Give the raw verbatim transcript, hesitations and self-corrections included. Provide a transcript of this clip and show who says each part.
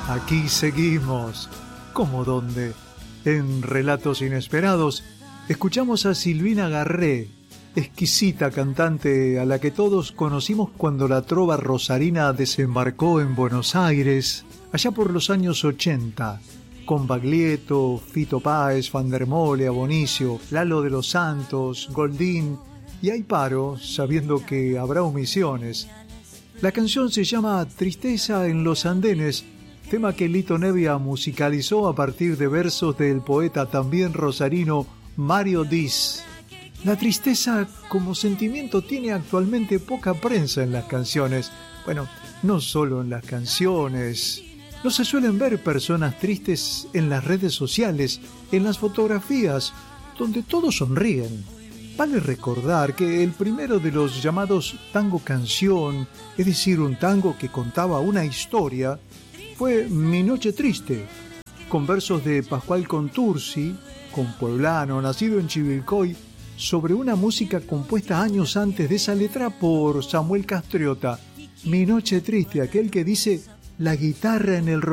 Speaker 1: Aquí seguimos. ¿Cómo dónde? En Relatos Inesperados escuchamos a Silvina Garré, exquisita cantante a la que todos conocimos cuando la trova rosarina desembarcó en Buenos Aires, allá por los años ochenta, con Baglietto, Fito Páez, Van der Mole, Abonicio, Lalo de los Santos, Goldín, y ahí paro, sabiendo que habrá omisiones. La canción se llama Tristeza en los Andenes, tema que Lito Nebbia musicalizó a partir de versos del poeta también rosarino Mario Diz. La tristeza como sentimiento tiene actualmente poca prensa en las canciones. Bueno, no solo en las canciones. No se suelen ver personas tristes en las redes sociales, en las fotografías, donde todos sonríen. Vale recordar que el primero de los llamados tango canción, es decir, un tango que contaba una historia, fue Mi Noche Triste, con versos de Pascual Contursi, compueblano, nacido en Chivilcoy, sobre una música compuesta años antes de esa letra por Samuel Castriota. Mi Noche Triste, aquel que dice la guitarra en el